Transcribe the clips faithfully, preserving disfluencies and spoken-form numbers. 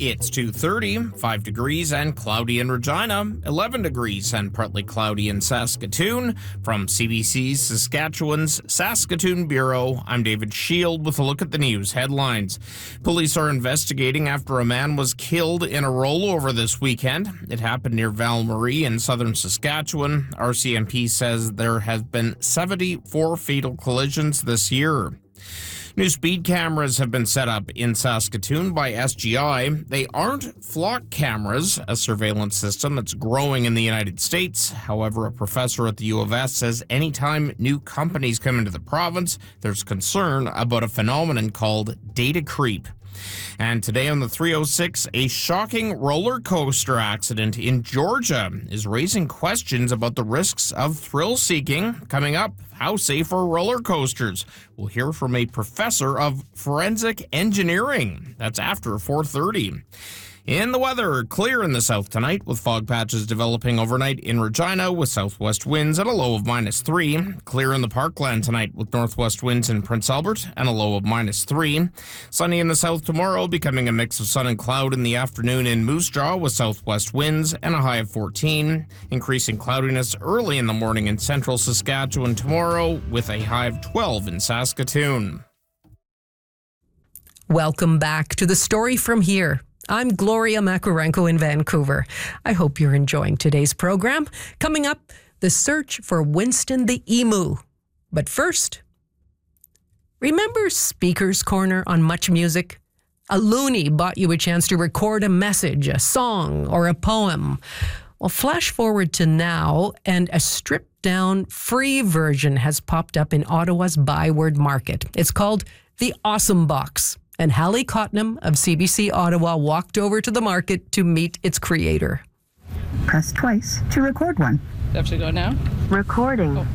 It's two thirty, five degrees and cloudy in Regina, eleven degrees and partly cloudy in Saskatoon. From C B C's Saskatchewan's Saskatoon Bureau, I'm David Shield with a look at the news headlines. Police are investigating after a man was killed in a rollover this weekend. It happened near Val Marie in southern Saskatchewan. R C M P says there have been seventy-four fatal collisions this year. New speed cameras have been set up in Saskatoon by S G I. They aren't flock cameras, a surveillance system that's growing in the United States. However, a professor at the U of S says anytime new companies come into the province, there's concern about a phenomenon called data creep. And today on the three oh six, a shocking roller coaster accident in Georgia is raising questions about the risks of thrill seeking. Coming up, how safe are roller coasters? We'll hear from a professor of forensic engineering. That's after four thirty. In the weather, clear in the south tonight with fog patches developing overnight in Regina with southwest winds at a low of minus three. Clear in the Parkland tonight with northwest winds in Prince Albert and a low of minus three. Sunny in the south tomorrow, becoming a mix of sun and cloud in the afternoon in Moose Jaw with southwest winds and a high of fourteen. Increasing cloudiness early in the morning in central Saskatchewan tomorrow with a high of twelve in Saskatoon. Welcome back to the story from here. I'm Gloria Makarenko in Vancouver. I hope you're enjoying today's program. Coming up, the search for Winston the Emu. But first, remember Speaker's Corner on Much Music? A loony bought you a chance to record a message, a song, or a poem. Well, flash forward to now, and a stripped-down, free version has popped up in Ottawa's Byward Market. It's called the Awesome Box. And Hallie Cotnam of C B C Ottawa walked over to the market to meet its creator. Press twice to record one. Do I have to go now? Recording. Oh.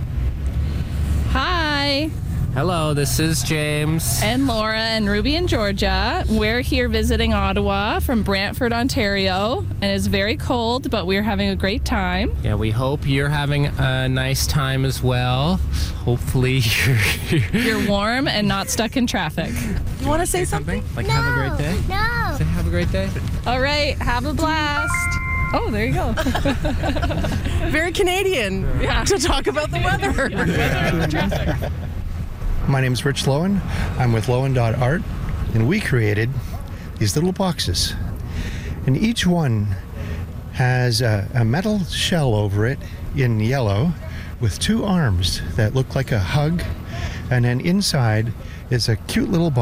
Hi. Hello, this is James. And Laura and Ruby in Georgia. We're here visiting Ottawa from Brantford, Ontario. And it's very cold, but we're having a great time. Yeah, we hope you're having a nice time as well. Hopefully you're... You're warm and not stuck in traffic. You want to say something? Like no, have a great day? No. Say have a great day? All right, have a blast. Oh, there you go. Very Canadian Yeah. to talk about the weather. Weather and traffic. My name is Rich Lowen. I'm with Lowen dot art, and we created these little boxes. And each one has a, a metal shell over it in yellow with two arms that look like a hug, and then inside is a cute little box.